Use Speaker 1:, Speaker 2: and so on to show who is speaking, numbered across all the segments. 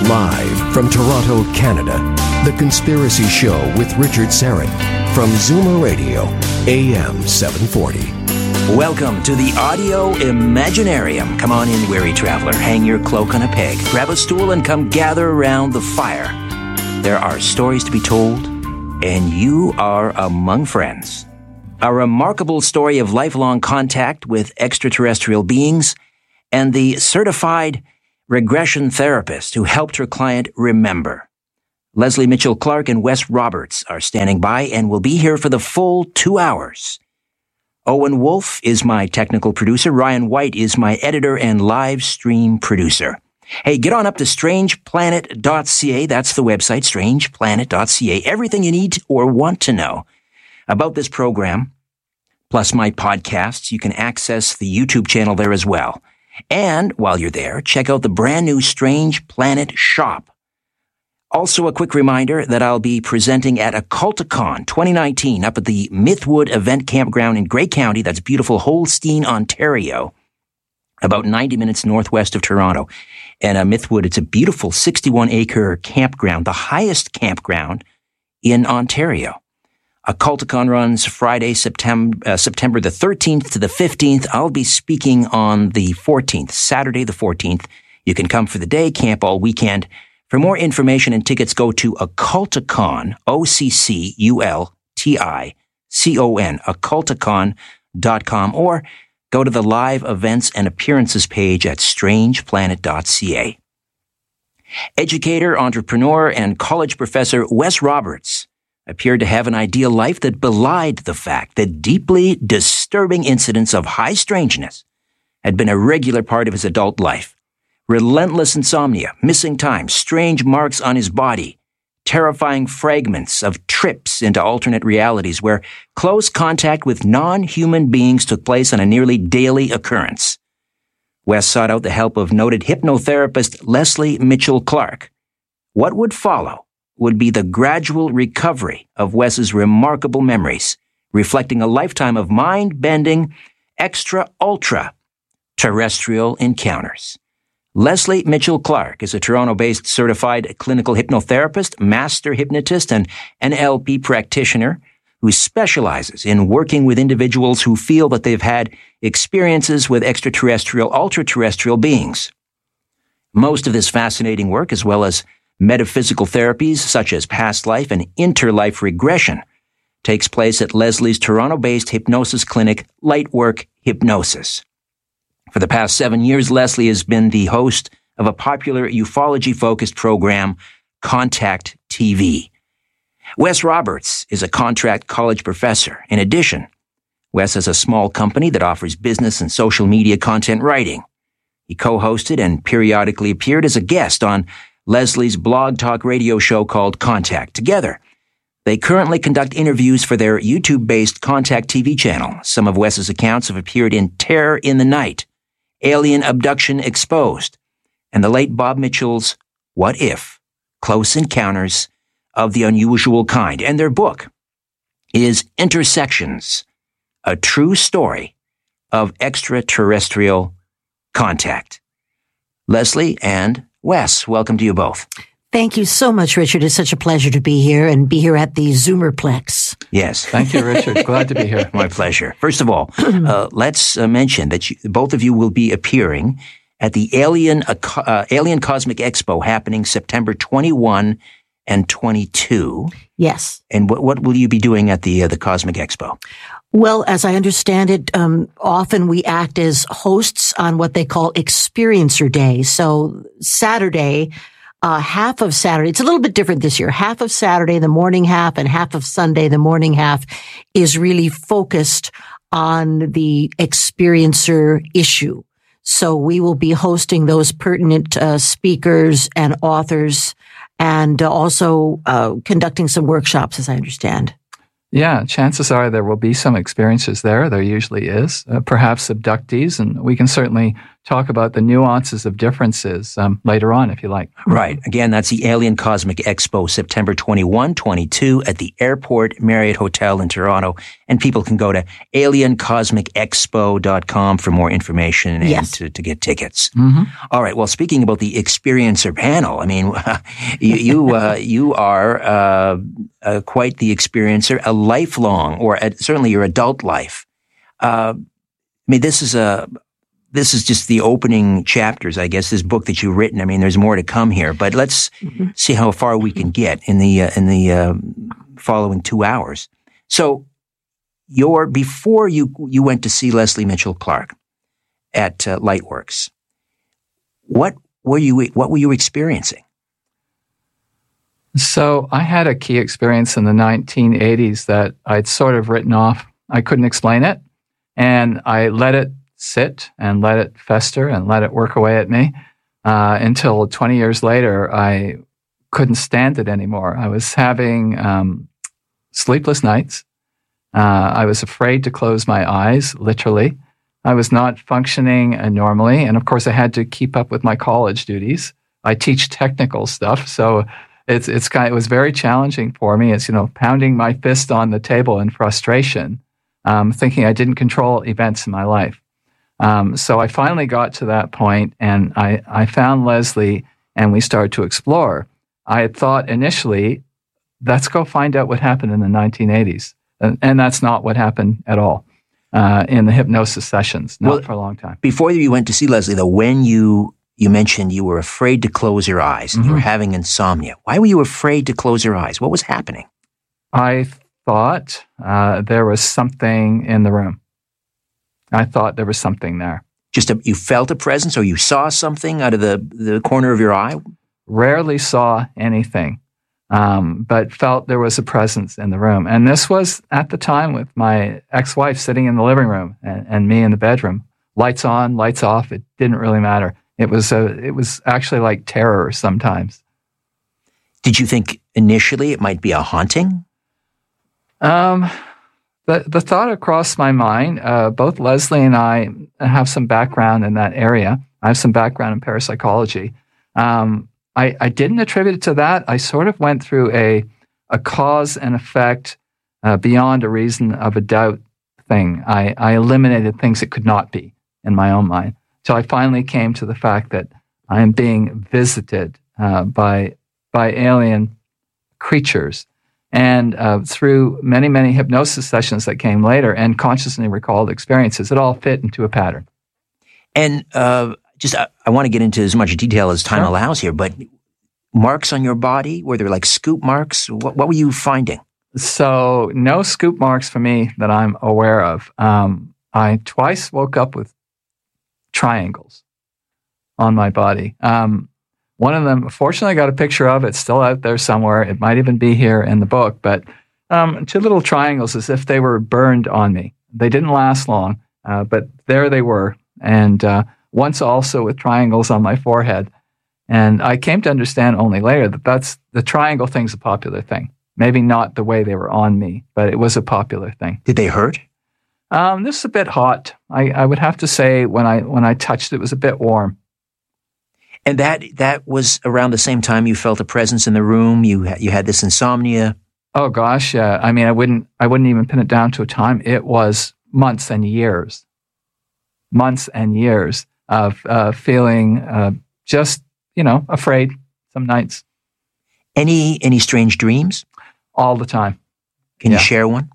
Speaker 1: Live from Toronto, Canada, The Conspiracy Show with Richard Syrett from Zoomer Radio, AM 740.
Speaker 2: Welcome to the Audio Imaginarium. Come on in, weary traveler. Hang your cloak on a peg. Grab a stool and come gather around the fire. There are stories to be told, and you are among friends. A remarkable story of lifelong contact with extraterrestrial beings and the certified regression therapist who helped her client remember. Leslie Mitchell Clark and Wes Roberts are standing by and will be here for the full 2 hours. Owen Wolf is my technical producer. Ryan White is my editor and live stream producer. Hey, get on up to strangeplanet.ca. That's the website, strangeplanet.ca. Everything you need or want to know about this program, plus my podcasts. You can access the YouTube channel there as well. And while you're there, check out the brand new Strange Planet shop. Also, a quick reminder that I'll be presenting at Occulticon 2019 up at the Mythwood Event Campground in Grey County. That's beautiful Holstein, Ontario, about 90 minutes northwest of Toronto. And Mythwood, it's a beautiful 61-acre campground, the highest campground in Ontario. Occulticon runs Friday, September the 13th to the 15th. I'll be speaking on the 14th, Saturday the 14th. You can come for the day, camp all weekend. For more information and tickets, go to Occulticon, OCCULTICON, occulticon.com, or go to the live events and appearances page at strangeplanet.ca. Educator, entrepreneur, and college professor Wes Roberts appeared to have an ideal life that belied the fact that deeply disturbing incidents of high strangeness had been a regular part of his adult life. Relentless insomnia, missing time, strange marks on his body, terrifying fragments of trips into alternate realities where close contact with non-human beings took place on a nearly daily occurrence. Wes sought out the help of noted hypnotherapist Leslie Mitchell Clark. What would follow would be the gradual recovery of Wes's remarkable memories, reflecting a lifetime of mind-bending, extra-ultra-terrestrial encounters. Leslie Mitchell Clark is a Toronto-based certified clinical hypnotherapist, master hypnotist, and NLP practitioner who specializes in working with individuals who feel that they've had experiences with extraterrestrial, ultra-terrestrial beings. Most of this fascinating work, as well as metaphysical therapies such as past life and interlife regression, takes place at Leslie's Toronto-based hypnosis clinic, Lightwork Hypnosis. For the past 7 years, Leslie has been the host of a popular ufology-focused program, Contact TV. Wes Roberts is a contract college professor. In addition, Wes has a small company that offers business and social media content writing. He co-hosted and periodically appeared as a guest on Leslie's blog talk radio show called Contact. Together, they currently conduct interviews for their YouTube-based Contact TV channel. Some of Wes's accounts have appeared in Terror in the Night, Alien Abduction Exposed, and the late Bob Mitchell's What If? Close Encounters of the Unusual Kind. And their book is Intersections, a true story of extraterrestrial contact. Leslie and Wes, welcome to you both.
Speaker 3: Thank you so much, Richard. It's such a pleasure to be here and be here at the Zoomerplex.
Speaker 2: Yes.
Speaker 4: Thank you, Richard. Glad to be here.
Speaker 2: My pleasure. First of all, let's mention that both of you will be appearing at the Alien Cosmic Expo happening September 21 and 22.
Speaker 3: Yes.
Speaker 2: And what will you be doing at the Cosmic Expo?
Speaker 3: Well, as I understand it, often we act as hosts on what they call Experiencer Day. So Saturday, half of Saturday, it's a little bit different this year. Half of Saturday, the morning half, and half of Sunday, the morning half, is really focused on the experiencer issue. So we will be hosting those pertinent speakers and authors, and also conducting some workshops, as I understand.
Speaker 4: Yeah, chances are there will be some experiences there. There usually is, perhaps abductees, and we can certainly talk about the nuances of differences later on, if you like.
Speaker 2: Right. Again, that's the Alien Cosmic Expo, September 21, 22 at the Airport Marriott Hotel in Toronto. And people can go to aliencosmicexpo.com for more information and to get tickets. Mm-hmm. All right. Well, speaking about the experiencer panel, I mean, you are quite the experiencer, a lifelong, or certainly your adult life. I mean, this is just the opening chapters, I guess, this book that you've written. I mean, there's more to come here, but let's see how far we can get in the following 2 hours. So before you went to see Leslie Mitchell Clarke at Lightworks, what were you experiencing?
Speaker 4: So I had a key experience in the 1980s that I'd sort of written off. I couldn't explain it, and I let it sit and let it fester and let it work away at me until 20 years later, I couldn't stand it anymore. I was having sleepless nights. I was afraid to close my eyes, literally. I was not functioning normally. And of course, I had to keep up with my college duties. I teach technical stuff, so it was very challenging for me. It's, pounding my fist on the table in frustration, thinking I didn't control events in my life. So I finally got to that point, and I found Leslie, and we started to explore. I had thought initially, let's go find out what happened in the 1980s. And that's not what happened at all in the hypnosis sessions, not for a long time.
Speaker 2: Before you went to see Leslie, though, when you mentioned you were afraid to close your eyes, and you were having insomnia. Why were you afraid to close your eyes? What was happening?
Speaker 4: I thought there was something in the room. I thought there was something there.
Speaker 2: You felt a presence, or you saw something out of the corner of your eye?
Speaker 4: Rarely saw anything, but felt there was a presence in the room. And this was at the time with my ex-wife sitting in the living room and me in the bedroom. Lights on, lights off. It didn't really matter. It was actually like terror sometimes.
Speaker 2: Did you think initially it might be a haunting?
Speaker 4: The thought crossed my mind. Both Leslie and I have some background in that area. I have some background in parapsychology. I didn't attribute it to that. I sort of went through a cause and effect beyond a reason of a doubt thing. I eliminated things that could not be in my own mind. So I finally came to the fact that I am being visited by alien creatures. And through many, many hypnosis sessions that came later and consciously recalled experiences, it all fit into a pattern.
Speaker 2: And I want to get into as much detail as time allows here, but marks on your body, were there like scoop marks? What were you finding?
Speaker 4: So no scoop marks for me that I'm aware of. I twice woke up with triangles on my body. One of them, fortunately, I got a picture of it. It's still out there somewhere. It might even be here in the book. But 2 little triangles as if they were burned on me. They didn't last long, but there they were. And once also with triangles on my forehead. And I came to understand only later that the triangle thing's a popular thing. Maybe not the way they were on me, but it was a popular thing.
Speaker 2: Did they hurt?
Speaker 4: This is a bit hot. I would have to say when I touched it was a bit warm.
Speaker 2: And that was around the same time you felt a presence in the room. You had this insomnia.
Speaker 4: Oh gosh, yeah. I mean, I wouldn't even pin it down to a time. It was months and years of feeling just afraid some nights.
Speaker 2: Any strange dreams?
Speaker 4: All the time.
Speaker 2: Can you share one?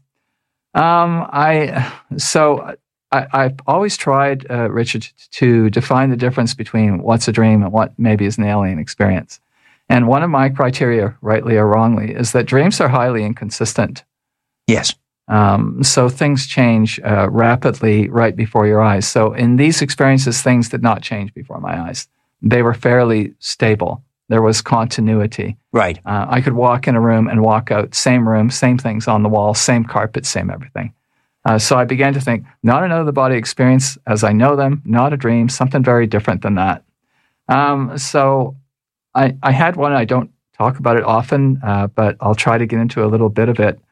Speaker 4: I've always tried, Richard, to define the difference between what's a dream and what maybe is an alien experience. And one of my criteria, rightly or wrongly, is that dreams are highly inconsistent.
Speaker 2: Yes.
Speaker 4: So things change rapidly right before your eyes. So in these experiences, things did not change before my eyes. They were fairly stable. There was continuity.
Speaker 2: Right.
Speaker 4: I could walk in a room and walk out, same room, same things on the wall, same carpet, same everything. So I began to think, not an out-of-the-body experience as I know them, not a dream, something very different than that. So I had one. I don't talk about it often, but I'll try to get into a little bit of it.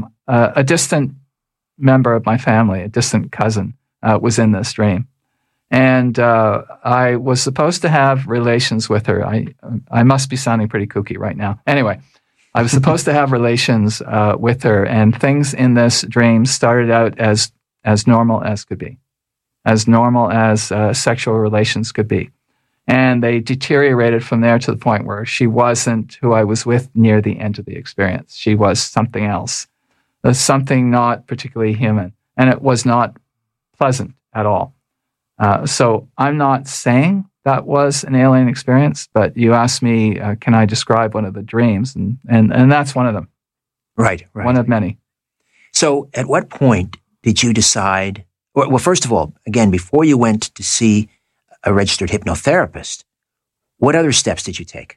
Speaker 4: A distant member of my family, a distant cousin, was in this dream. And I was supposed to have relations with her. I must be sounding pretty kooky right now. Anyway, I was supposed to have relations with her, and things in this dream started out as normal as could be, as normal as sexual relations could be. And they deteriorated from there to the point where she wasn't who I was with near the end of the experience. She was something else, something not particularly human, and it was not pleasant at all. So I'm not saying that was an alien experience, but you asked me, can I describe one of the dreams? And that's one of them.
Speaker 2: Right.
Speaker 4: One of many.
Speaker 2: So at what point did you decide, well, first of all, again, before you went to see a registered hypnotherapist, what other steps did you take?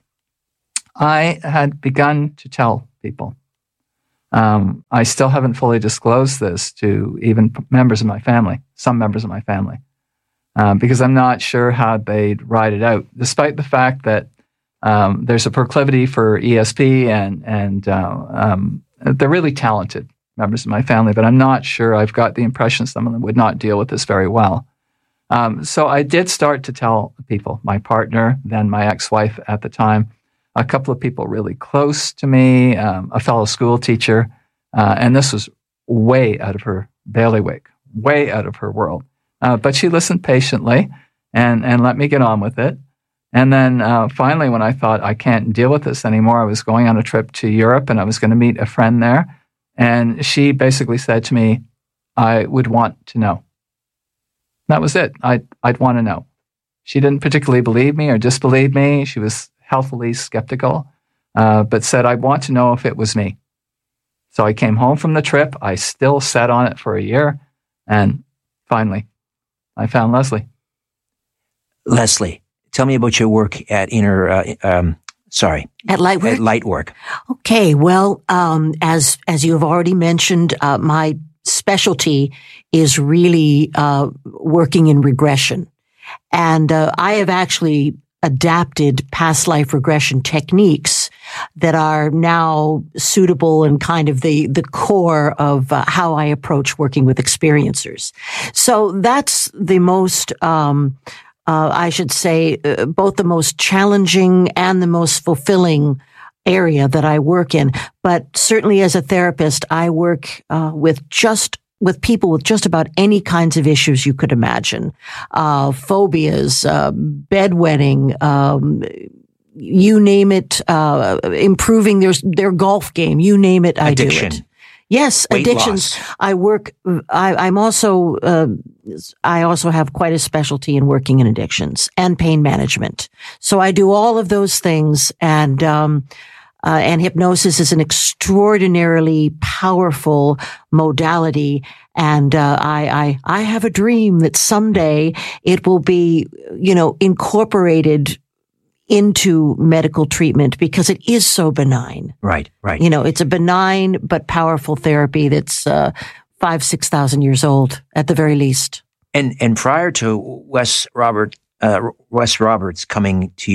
Speaker 4: I had begun to tell people. I still haven't fully disclosed this to even members of my family, some members of my family, because I'm not sure how they'd ride it out, despite the fact that there's a proclivity for ESP and they're really talented members of my family, but I'm not sure. I've got the impression some of them would not deal with this very well. So I did start to tell people, my partner, then my ex-wife at the time, a couple of people really close to me, a fellow school teacher, and this was way out of her bailiwick, way out of her world. But she listened patiently and let me get on with it. And then finally, when I thought I can't deal with this anymore, I was going on a trip to Europe and I was going to meet a friend there. And she basically said to me, I would want to know. That was it. I'd want to know. She didn't particularly believe me or disbelieve me. She was healthily skeptical, but said, I want to know if it was me. So I came home from the trip. I still sat on it for a year. And finally, I found Leslie.
Speaker 2: Leslie, tell me about your work at At Lightwork?
Speaker 3: At
Speaker 2: Lightwork.
Speaker 3: Okay. Well, as you have already mentioned, my specialty is really working in regression. And I have actually adapted past life regression techniques that are now suitable and kind of the core of how I approach working with experiencers. So that's the most, I should say, both the most challenging and the most fulfilling area that I work in. But certainly as a therapist, I work with people with just about any kinds of issues you could imagine. Phobias, bedwetting, you name it, improving their golf game, you name it, I do it. Yes,
Speaker 2: Weight
Speaker 3: addictions.
Speaker 2: Loss.
Speaker 3: I work, I'm also, I also have quite a specialty in working in addictions and pain management. So I do all of those things, and hypnosis is an extraordinarily powerful modality. And I have a dream that someday it will be, incorporated into medical treatment because it is so benign.
Speaker 2: Right.
Speaker 3: It's a benign but powerful therapy that's 5,000-6,000 years old at the very least.
Speaker 2: And prior to Wes Roberts coming to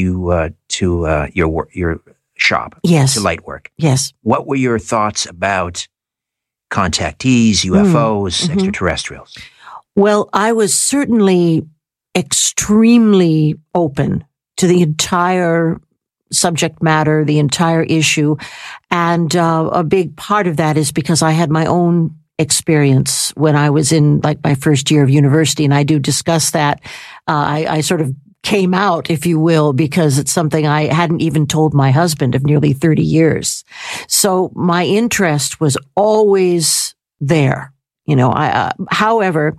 Speaker 2: your shop,
Speaker 3: yes,
Speaker 2: to Lightwork,
Speaker 3: yes,
Speaker 2: what were your thoughts about contactees, UFOs, extraterrestrials?
Speaker 3: Well, I was certainly extremely open to the entire subject matter, the entire issue. And a big part of that is because I had my own experience when I was in my first year of university. And I do discuss that. I sort of came out, if you will, because it's something I hadn't even told my husband of nearly 30 years. So my interest was always there. However,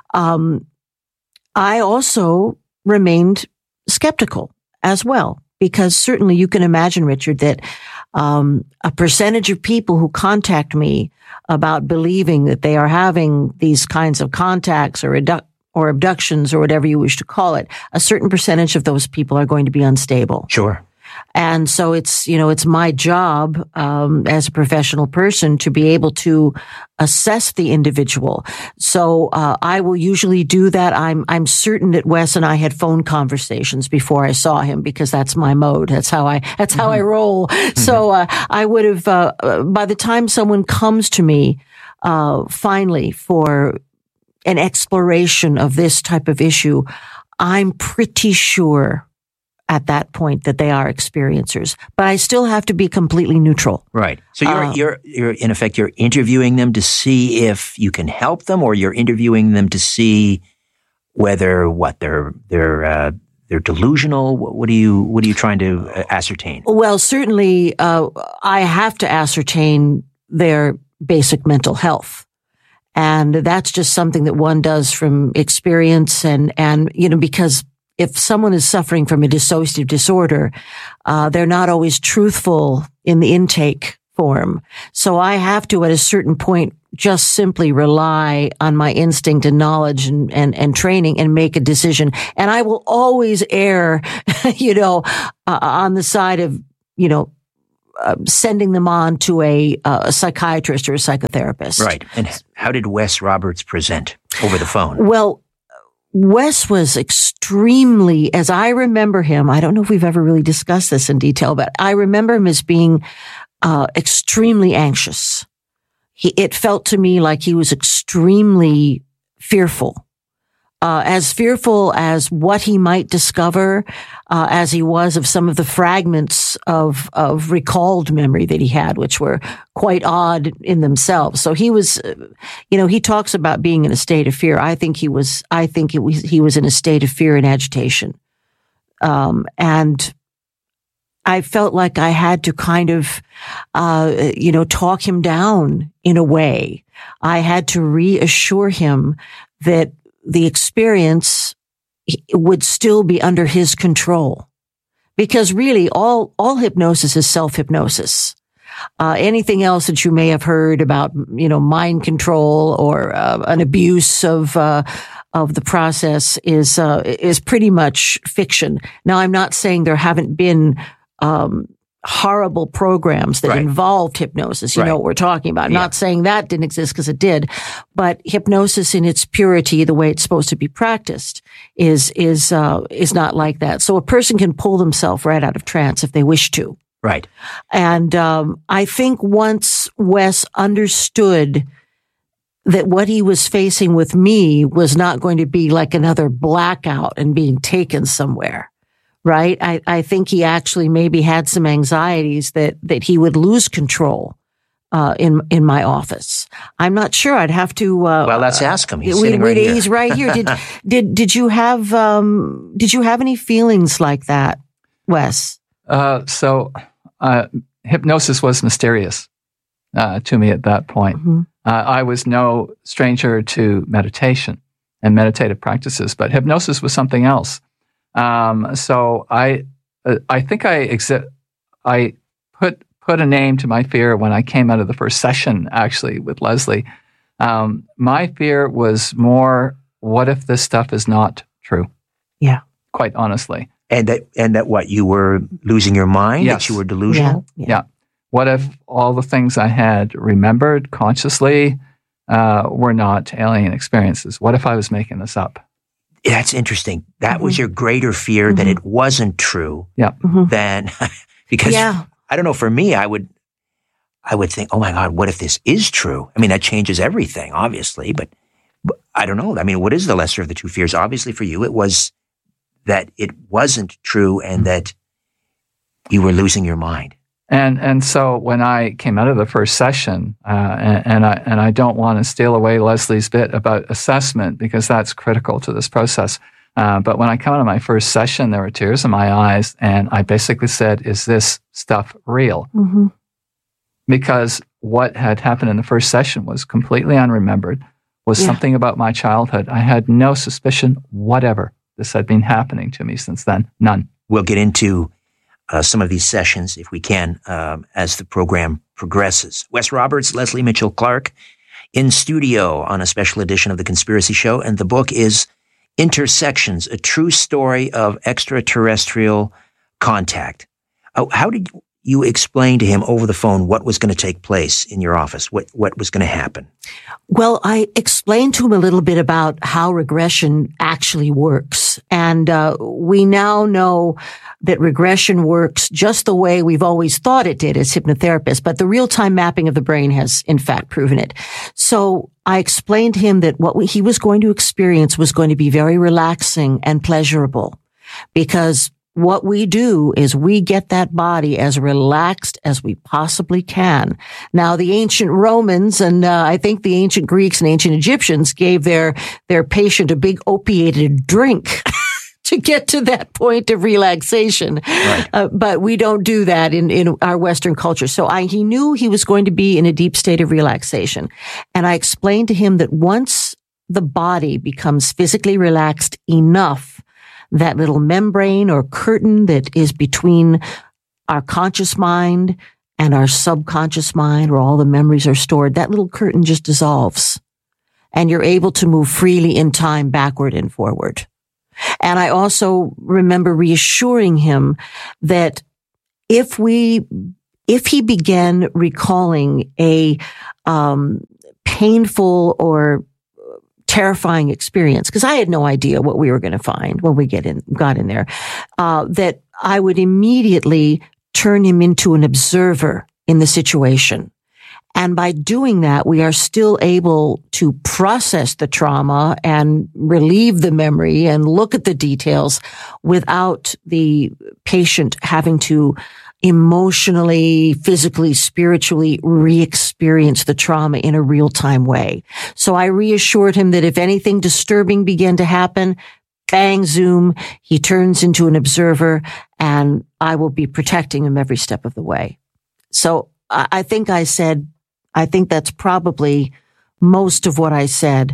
Speaker 3: I also remained skeptical as well, because certainly you can imagine, Richard, that a percentage of people who contact me about believing that they are having these kinds of contacts or abductions or whatever you wish to call it, a certain percentage of those people are going to be unstable.
Speaker 2: Sure.
Speaker 3: And so it's my job, as a professional person to be able to assess the individual. So, I will usually do that. I'm certain that Wes and I had phone conversations before I saw him because that's my mode. That's how I roll. Mm-hmm. So, I would have, by the time someone comes to me, finally for exploration of this type of issue, I'm pretty sure at that point that they are experiencers, but I still have to be completely neutral.
Speaker 2: Right. So you're in effect, you're interviewing them to see if you can help them, or you're interviewing them to see whether they're delusional. What are you trying to ascertain?
Speaker 3: Well, certainly, I have to ascertain their basic mental health. And that's just something that one does from experience and, because if someone is suffering from a dissociative disorder, they're not always truthful in the intake form. So I have to, at a certain point, just simply rely on my instinct and knowledge and training and make a decision. And I will always err, on the side of, sending them on to a psychiatrist or a psychotherapist.
Speaker 2: Right. And how did Wes Roberts present over the phone?
Speaker 3: Well, Wes was extremely, as I remember him, I don't know if we've ever really discussed this in detail, but I remember him as being extremely anxious. It felt to me like he was extremely fearful. As fearful as what he might discover, as he was of some of the fragments of recalled memory that he had, which were quite odd in themselves. So he was, he talks about being in a state of fear. I think he was in a state of fear and agitation. And I felt like I had to kind of, talk him down in a way. I had to reassure him that the experience would still be under his control, because really all hypnosis is self-hypnosis. Anything else that you may have heard about, mind control or an abuse of the process is pretty much fiction. Now, I'm not saying there haven't been horrible programs that involved hypnosis. You know what we're talking about. I'm not saying that didn't exist, because it did, but hypnosis in its purity, the way it's supposed to be practiced, is not like that. So a person can pull themselves right out of trance if they wish to.
Speaker 2: Right.
Speaker 3: And I think once Wes understood that what he was facing with me was not going to be like another blackout and being taken somewhere. Right. I think he actually maybe had some anxieties that he would lose control, in my office. I'm not sure. I'd have to,
Speaker 2: well, let's ask him. He's sitting right here.
Speaker 3: He's right here. Did you have any feelings like that, Wes?
Speaker 4: Hypnosis was mysterious, to me at that point. Mm-hmm. I was no stranger to meditation and meditative practices, but hypnosis was something else. So I think I put a name to my fear when I came out of the first session, actually, with Leslie. My fear was more, what if this stuff is not true?
Speaker 3: Yeah.
Speaker 4: Quite honestly.
Speaker 2: And that what, you were losing your mind?
Speaker 4: Yes.
Speaker 2: That you were delusional?
Speaker 4: Yeah. What if all the things I had remembered consciously, were not alien experiences? What if I was making this up?
Speaker 2: That's interesting. That was your greater fear, that it wasn't true.
Speaker 4: Yeah.
Speaker 2: Than because I don't know. For me, I would think, oh my God, what if this is true? I mean, that changes everything, obviously. But I don't know. I mean, what is the lesser of the two fears? Obviously, for you, it was that it wasn't true and that you were losing your mind.
Speaker 4: And so when I came out of the first session, and I don't want to steal away Leslie's bit about assessment, because that's critical to this process. But when I come out of my first session, there were tears in my eyes, and I basically said, "Is this stuff real?" Mm-hmm. Because what had happened in the first session was completely unremembered. Was something about my childhood. I had no suspicion whatever this had been happening to me since then. None.
Speaker 2: We'll get into some of these sessions, if we can, as the program progresses. Wes Roberts, Leslie Mitchell Clark, in studio on a special edition of The Conspiracy Show, and the book is Intersections, A True Story of Extraterrestrial Contact. Oh, how did you explained to him over the phone what was going to take place in your office, what was going to happen?
Speaker 3: Well, I explained to him a little bit about how regression actually works. And we now know that regression works just the way we've always thought it did as hypnotherapists, but the real-time mapping of the brain has, in fact, proven it. So I explained to him that what he was going to experience was going to be very relaxing and pleasurable, because what we do is we get that body as relaxed as we possibly can. Now, the ancient Romans and I think the ancient Greeks and ancient Egyptians gave their patient a big opiated drink to get to that point of relaxation. Right. But we don't do that in our Western culture. So he knew he was going to be in a deep state of relaxation. And I explained to him that once the body becomes physically relaxed enough, that little membrane or curtain that is between our conscious mind and our subconscious mind, where all the memories are stored, that little curtain just dissolves. And you're able to move freely in time backward and forward. And I also remember reassuring him that if he began recalling a painful or terrifying experience, because I had no idea what we were going to find when we got in there, that I would immediately turn him into an observer in the situation. And by doing that, we are still able to process the trauma and relieve the memory and look at the details without the patient having to emotionally, physically, spiritually re-experience the trauma in a real-time way. So I reassured him that if anything disturbing began to happen, bang, zoom, he turns into an observer, and I will be protecting him every step of the way. So I think that's probably most of what I said.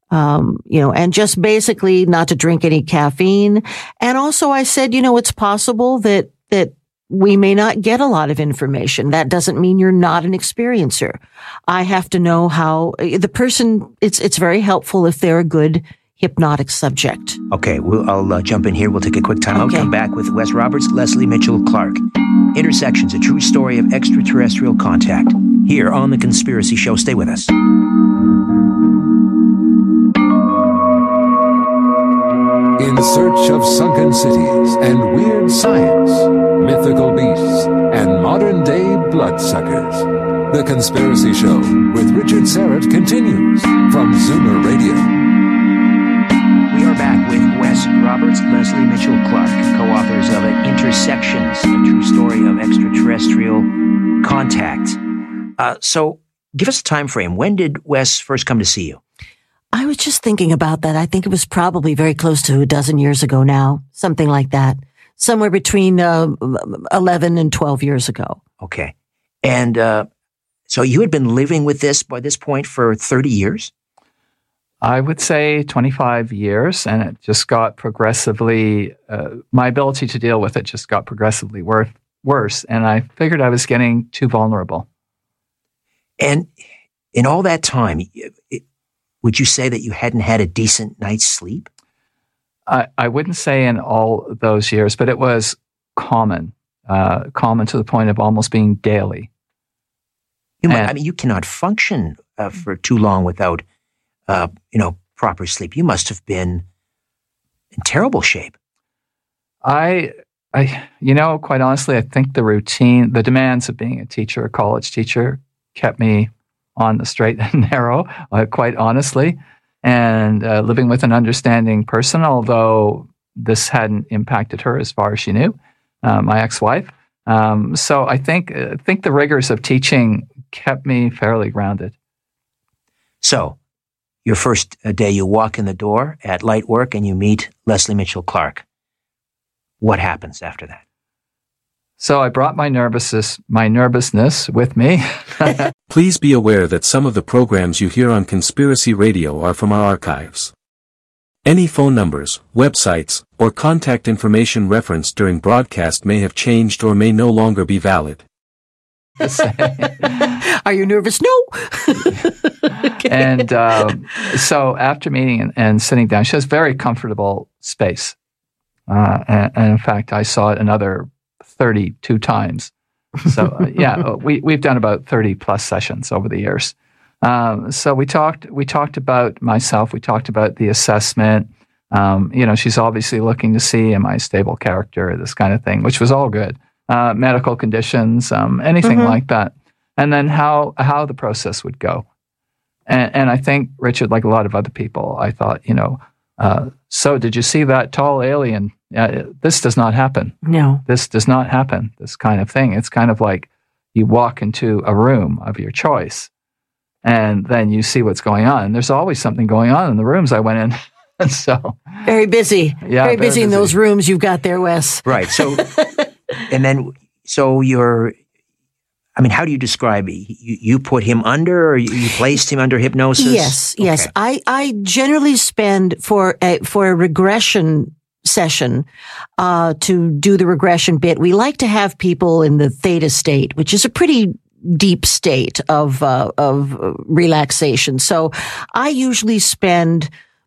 Speaker 3: And just basically not to drink any caffeine. And also I said, it's possible that we may not get a lot of information. That doesn't mean you're not an experiencer. I have to know how the person, it's very helpful if they're a good hypnotic subject.
Speaker 2: Okay, I'll jump in here. We'll take a quick time out. Come back with Wes Roberts, Leslie Mitchell Clark. Intersections, a true story of extraterrestrial contact. Here on The Conspiracy Show. Stay with us.
Speaker 5: In search of sunken cities and weird science, mythical beasts, and modern-day bloodsuckers, The Conspiracy Show with Richard Syrett continues from Zoomer Radio.
Speaker 2: We are back with Wes Roberts, Leslie Mitchell Clark, co-authors of Intersections, a true story of extraterrestrial contact. So give us a time frame. When did Wes first come to see you?
Speaker 3: I was just thinking about that. I think it was probably very close to a dozen years ago now, something like that. Somewhere between 11 and 12 years ago.
Speaker 2: Okay. And so you had been living with this by this point for 30 years?
Speaker 4: I would say 25 years, and it just got progressively, my ability to deal with it just got progressively worse, and I figured I was getting too vulnerable.
Speaker 2: And in all that time, would you say that you hadn't had a decent night's sleep?
Speaker 4: I wouldn't say in all those years, but it was common to the point of almost being daily.
Speaker 2: You cannot function for too long without, proper sleep. You must have been in terrible shape.
Speaker 4: Quite honestly, I think the routine, the demands of being a college teacher, kept me on the straight and narrow, quite honestly, and living with an understanding person, although this hadn't impacted her as far as she knew, my ex-wife. So I think the rigors of teaching kept me fairly grounded.
Speaker 2: So your first day, you walk in the door at Lightwork and you meet Leslie Mitchell Clark. What happens after that?
Speaker 4: So I brought my nervousness with me.
Speaker 1: Please be aware that some of the programs you hear on Conspiracy Radio are from our archives. Any phone numbers, websites, or contact information referenced during broadcast may have changed or may no longer be valid.
Speaker 3: Are you nervous? No.
Speaker 4: Okay. And so after meeting and sitting down, she has very comfortable space. And in fact, I saw it another 32 times So we've done about 30 plus sessions over the years. So we talked about myself. We talked about the assessment. She's obviously looking to see, am I a stable character, this kind of thing, which was all good. Medical conditions, anything like that. And then how the process would go. And I think, Richard, like a lot of other people, I thought, so did you see that tall alien? This does not happen.
Speaker 3: No.
Speaker 4: This does not happen, this kind of thing. It's kind of like you walk into a room of your choice and then you see what's going on. There's always something going on in the rooms I went in. So
Speaker 3: very busy.
Speaker 4: Yeah,
Speaker 3: very busy in those rooms you've got there, Wes.
Speaker 2: Right. So, and then, how do you describe it? You put him under, or you placed him under hypnosis?
Speaker 3: Yes. I generally spend for a regression session, to do the regression bit. We like to have people in the theta state, which is a pretty deep state of relaxation. So I usually spend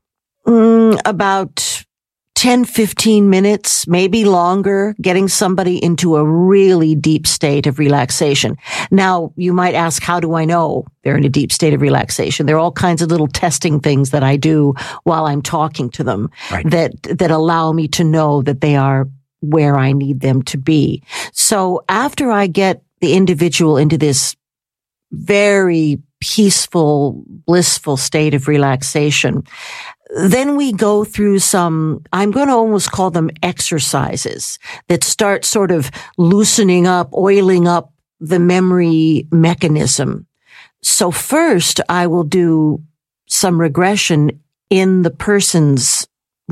Speaker 3: about 10, 15 minutes, maybe longer, getting somebody into a really deep state of relaxation. Now, you might ask, how do I know they're in a deep state of relaxation? There are all kinds of little testing things that I do while I'm talking to them, right, that allow me to know that they are where I need them to be. So after I get the individual into this very peaceful, blissful state of relaxation, then we go through some, I'm going to almost call them exercises that start sort of loosening up, oiling up the memory mechanism. So first, I will do some regression in the person's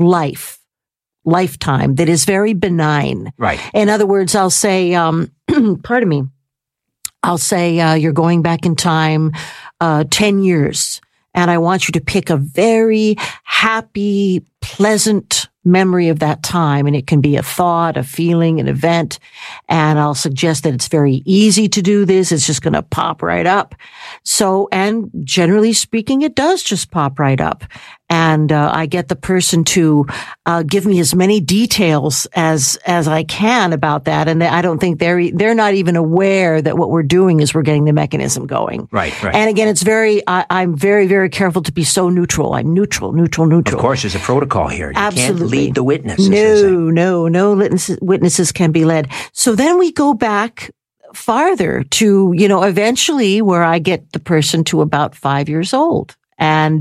Speaker 3: lifetime that is very benign.
Speaker 2: Right.
Speaker 3: In other words, I'll say, pardon me, I'll say, you're going back in time 10 years. And I want you to pick a very happy, pleasant memory of that time. And it can be a thought, a feeling, an event. And I'll suggest that it's very easy to do this. It's just going to pop right up. So, and generally speaking, it does just pop right up. And I get the person to give me as many details as I can about that. And I don't think they're not even aware that what we're doing is we're getting the mechanism going.
Speaker 2: Right.
Speaker 3: And again, it's I'm very, very careful to be so neutral. I'm neutral.
Speaker 2: Of course, there's a protocol here. You
Speaker 3: Absolutely.
Speaker 2: Can't lead the witness.
Speaker 3: No witnesses can be led. So then we go back farther to, eventually where I get the person to about 5 years old. And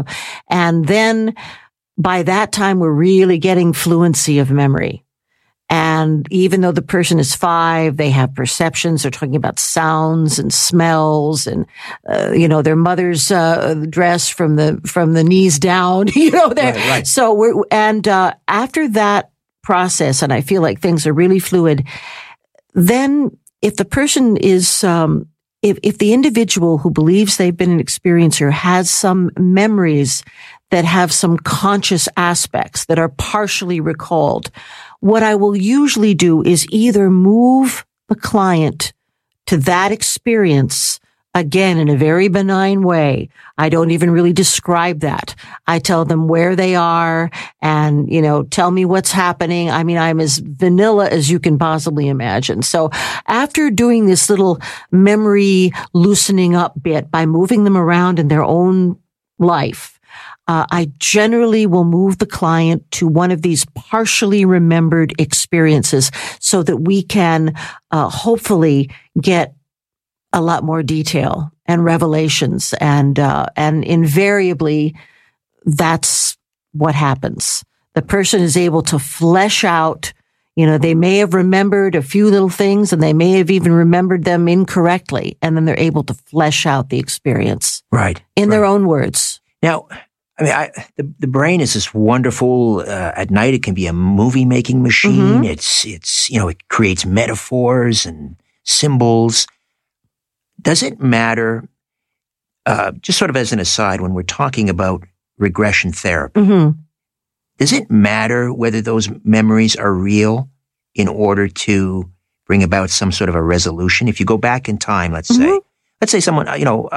Speaker 3: then by that time, we're really getting fluency of memory. And even though the person is 5, they have perceptions. They're talking about sounds and smells and, their mother's, dress from the knees down,
Speaker 2: Right.
Speaker 3: So after that process, and I feel like things are really fluid, then if the person is, if the individual who believes they've been an experiencer has some memories that have some conscious aspects that are partially recalled, what I will usually do is either move the client to that experience again in a very benign way. I don't even really describe that. I tell them where they are and, tell me what's happening. I mean, I'm as vanilla as you can possibly imagine. So after doing this little memory loosening up bit by moving them around in their own life, I generally will move the client to one of these partially remembered experiences so that we can hopefully get a lot more detail and revelations. And invariably, that's what happens. The person is able to flesh out, they may have remembered a few little things and they may have even remembered them incorrectly. And then they're able to flesh out the experience.
Speaker 2: Right.
Speaker 3: In their own words.
Speaker 2: Now, the brain is this wonderful, at night it can be a movie making machine. Mm-hmm. It creates metaphors and symbols. Does it matter, just sort of as an aside, when we're talking about regression therapy,
Speaker 3: mm-hmm.
Speaker 2: does it matter whether those memories are real in order to bring about some sort of a resolution? If you go back in time, let's say someone,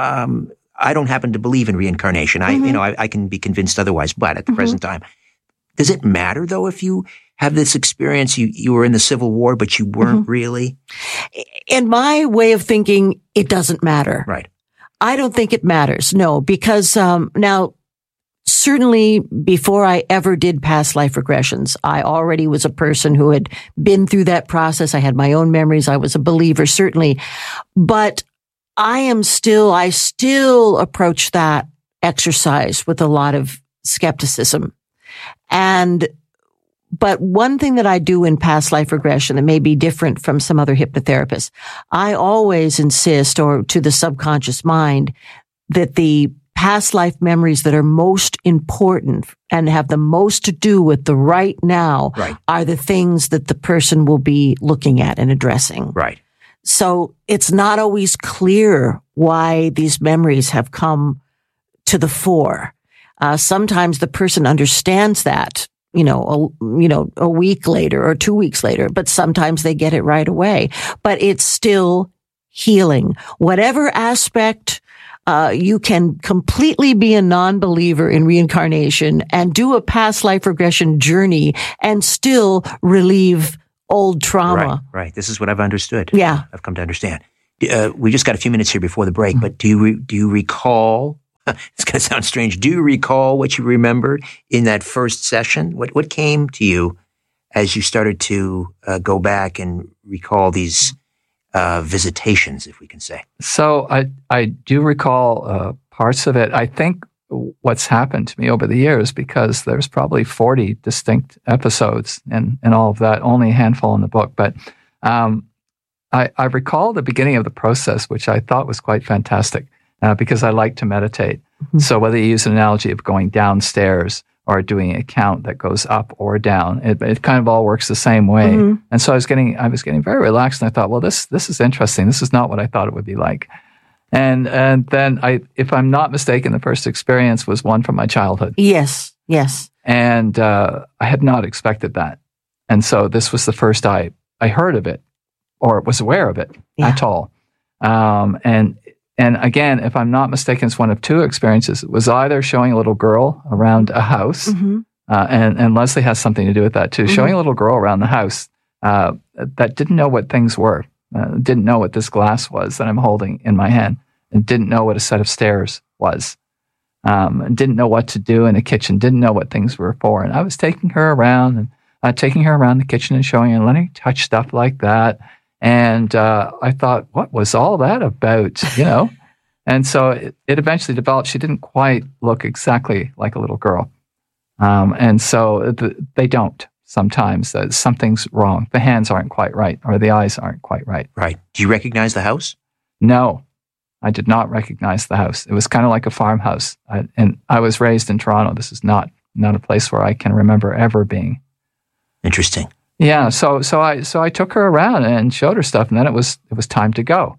Speaker 2: I don't happen to believe in reincarnation.
Speaker 3: Mm-hmm.
Speaker 2: I can be convinced otherwise, but at the present time, does it matter though if you have this experience, you were in the Civil War, but you weren't really?
Speaker 3: In my way of thinking, it doesn't matter.
Speaker 2: Right.
Speaker 3: I don't think it matters. No, because now, certainly before I ever did past life regressions, I already was a person who had been through that process. I had my own memories. I was a believer, certainly. But I still approach that exercise with a lot of skepticism. But one thing that I do in past life regression that may be different from some other hypnotherapists, I always insist, or to the subconscious mind, that the past life memories that are most important and have the most to do with the right now are the things that the person will be looking at and addressing.
Speaker 2: Right.
Speaker 3: So it's not always clear why these memories have come to the fore. Sometimes the person understands that, a week later or 2 weeks later, but sometimes they get it right away. But it's still healing. Whatever aspect, you can completely be a non-believer in reincarnation and do a past life regression journey and still relieve old trauma.
Speaker 2: Right. This is what I've understood.
Speaker 3: Yeah.
Speaker 2: I've come to understand. We just got a few minutes here before the break, but do you recall, it's going to sound strange, do you recall what you remembered in that first session? What came to you as you started to go back and recall these visitations, if we can say?
Speaker 4: So I do recall parts of it. I think what's happened to me over the years, because there's probably 40 distinct episodes and all of that, only a handful in the book. But I recall the beginning of the process, which I thought was quite fantastic because I like to meditate. Mm-hmm. So whether you use an analogy of going downstairs or doing a count that goes up or down, it kind of all works the same way. Mm-hmm. And so I was getting very relaxed, and I thought, well, this is interesting. This is not what I thought it would be like. And then if I'm not mistaken, the first experience was one from my childhood.
Speaker 3: Yes.
Speaker 4: And I had not expected that. And so this was the first I heard of it or was aware of it at all. And again, if I'm not mistaken, it's one of two experiences. It was either showing a little girl around a house, mm-hmm. And Leslie has something to do with that too, mm-hmm. showing a little girl around the house that didn't know what things were. Didn't know what this glass was that I'm holding in my hand, and didn't know what a set of stairs was, and didn't know what to do in a kitchen, didn't know what things were for. And I was taking her around the kitchen and showing her and letting her touch stuff like that. And I thought, what was all that about, And so it eventually developed. She didn't quite look exactly like a little girl. And so they don't. Sometimes something's wrong. The hands aren't quite right, or the eyes aren't quite right.
Speaker 2: Right. Do you recognize the house?
Speaker 4: No, I did not recognize the house. It was kind of like a farmhouse. And I was raised in Toronto. This is not a place where I can remember ever being.
Speaker 2: Interesting.
Speaker 4: Yeah. So I took her around and showed her stuff, and then it was time to go.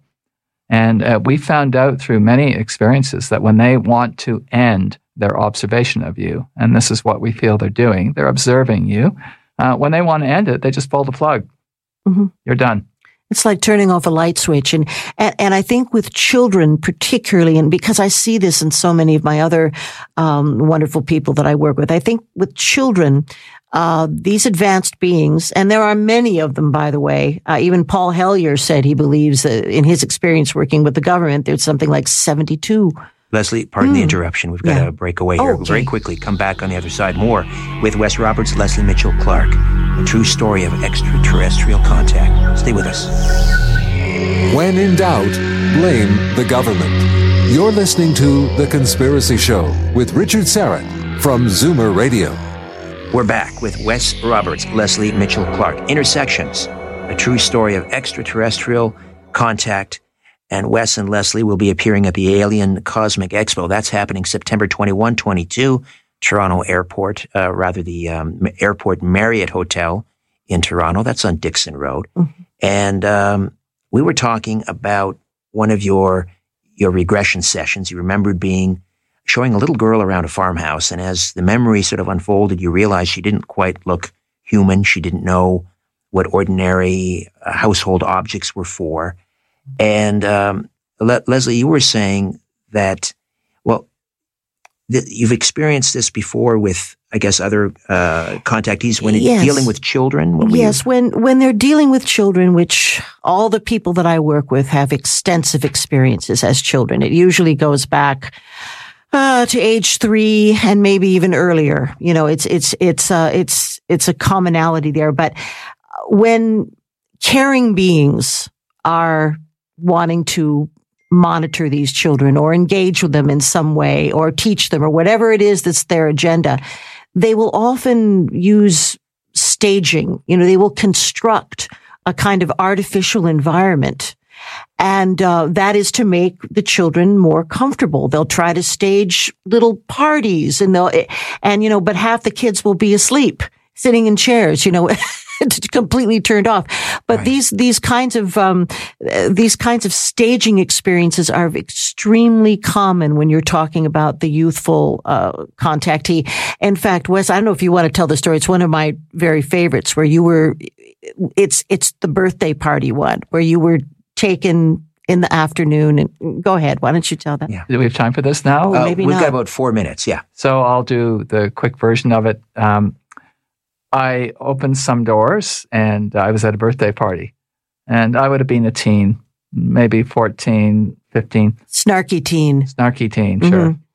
Speaker 4: And we found out through many experiences that when they want to end their observation of you, and this is what we feel they're doing, they're observing you. When they want to end it, they just pull the plug. Mm-hmm. You're done.
Speaker 3: It's like turning off a light switch. And I think with children particularly, and because I see this in so many of my other wonderful people that I work with, I think with children, these advanced beings, and there are many of them, by the way, even Paul Hellyer said he believes in his experience working with the government, there's something like 72.
Speaker 2: Leslie, pardon the interruption. We've got to break away here very quickly. Come back on the other side more with Wes Roberts, Leslie Mitchell Clark, a true story of extraterrestrial contact. Stay with us.
Speaker 5: When in doubt, blame the government. You're listening to The Conspiracy Show with Richard Syrett from Zoomer Radio.
Speaker 2: We're back with Wes Roberts, Leslie Mitchell Clark. Intersections, a true story of extraterrestrial contact. And Wes and Leslie will be appearing at the Alien Cosmic Expo. That's happening September 21, 22, Toronto Airport, the Airport Marriott Hotel in Toronto. That's on Dixon Road. Mm-hmm. And we were talking about one of your regression sessions. You remembered showing a little girl around a farmhouse. And as the memory sort of unfolded, you realized she didn't quite look human. She didn't know what ordinary household objects were for. And Leslie, you were saying that, well, you've experienced this before with, I guess, other contactees when
Speaker 3: Yes.
Speaker 2: dealing with children?
Speaker 3: Yes, when they're dealing with children, which all the people that I work with have extensive experiences as children. It usually goes back to age 3 and maybe even earlier. You know, it's a commonality there. But when caring beings are wanting to monitor these children or engage with them in some way or teach them or whatever it is that's their agenda, they will often use staging. You know, they will construct a kind of artificial environment. And that is to make the children more comfortable. They'll try to stage little parties but half the kids will be asleep, sitting in chairs, completely turned off. But
Speaker 2: Right.
Speaker 3: these kinds of staging experiences are extremely common when you're talking about the youthful contactee. In fact, Wes, I don't know if you want to tell the story. It's one of my very favorites where you were. It's the birthday party one where you were taken in the afternoon. And go ahead. Why don't you tell that?
Speaker 2: Yeah.
Speaker 4: Do we have time for this now?
Speaker 3: maybe
Speaker 2: we've
Speaker 3: not.
Speaker 2: got about 4 minutes. Yeah.
Speaker 4: So I'll do the quick version of it. I opened some doors and I was at a birthday party. And I would have been a teen, maybe 14, 15.
Speaker 3: Snarky teen.
Speaker 4: Snarky teen, sure.